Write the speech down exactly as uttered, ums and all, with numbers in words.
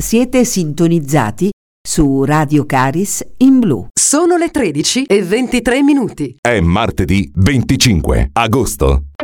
Siete sintonizzati su Radio Caris in blu. Sono le tredici e ventitré minuti. È martedì venticinque agosto.